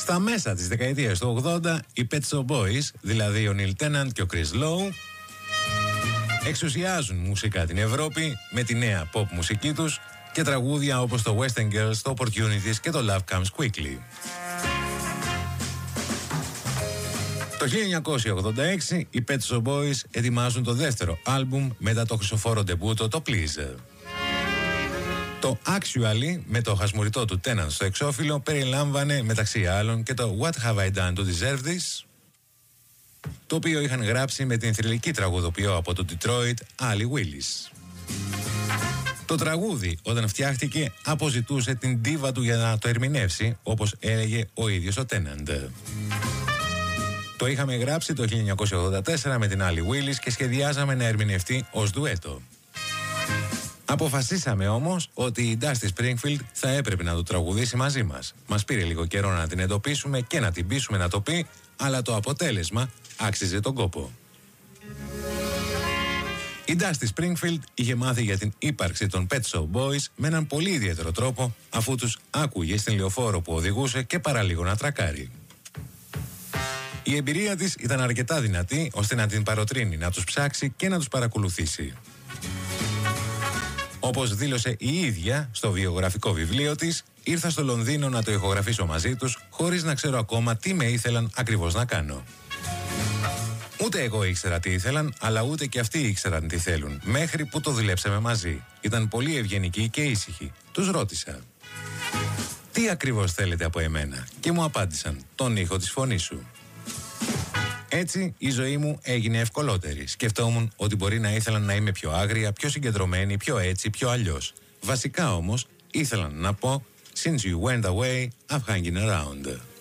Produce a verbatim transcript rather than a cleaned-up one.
Στα μέσα της δεκαετίας του ογδόντα, οι Pet Shop Boys, δηλαδή ο Neil Tennant και ο Chris Lowe, εξουσιάζουν μουσικά την Ευρώπη με τη νέα pop μουσική τους και τραγούδια όπως το Western Girls, το Opportunities και το Love Comes Quickly. Το χίλια εννιακόσια ογδόντα έξι οι Pet Shop Boys ετοιμάζουν το δεύτερο άλμπουμ μετά το χρυσοφόρο ντεμπούτο, το Please. Το Actually, με το χασμουριτό του Tennant στο εξώφυλλο, περιλάμβανε μεταξύ άλλων και το What Have I Done to Deserve This, το οποίο είχαν γράψει με την θρυλική τραγουδοποιό από το Detroit, Allie Willis. Το τραγούδι, όταν φτιάχτηκε, αποζητούσε την ντίβα του για να το ερμηνεύσει, όπως έλεγε ο ίδιος ο Tennant. Το είχαμε γράψει το χίλια εννιακόσια ογδόντα τέσσερα με την Allie Willis και σχεδιάζαμε να ερμηνευτεί ως ντουέτο. Αποφασίσαμε όμως ότι η Dusty Springfield θα έπρεπε να το τραγουδήσει μαζί μας. Μας πήρε λίγο καιρό να την εντοπίσουμε και να την πείσουμε να το πει, αλλά το αποτέλεσμα άξιζε τον κόπο. Η Dusty Springfield είχε μάθει για την ύπαρξη των Pet Shop Boys με έναν πολύ ιδιαίτερο τρόπο, αφού τους άκουγε στην λεωφόρο που οδηγούσε και παραλίγο να τρακάρει. Η εμπειρία της ήταν αρκετά δυνατή ώστε να την παροτρύνει να τους ψάξει και να τους παρακολουθήσει. Όπως δήλωσε η ίδια στο βιογραφικό βιβλίο της, ήρθα στο Λονδίνο να το ηχογραφήσω μαζί τους, χωρίς να ξέρω ακόμα τι με ήθελαν ακριβώς να κάνω. Ούτε εγώ ήξερα τι ήθελαν, αλλά ούτε και αυτοί ήξεραν τι θέλουν, μέχρι που το δουλέψαμε μαζί. Ήταν πολύ ευγενικοί και ήσυχοι. Τους ρώτησα, τι ακριβώς θέλετε από εμένα? Και μου απάντησαν, τον ήχο της φωνής σου. Έτσι η ζωή μου έγινε ευκολότερη. Σκεφτόμουν ότι μπορεί να ήθελαν να είμαι πιο άγρια, πιο συγκεντρωμένη, πιο έτσι, πιο αλλιώς. Βασικά όμως ήθελαν να πω, since you went away, I'm hanging around.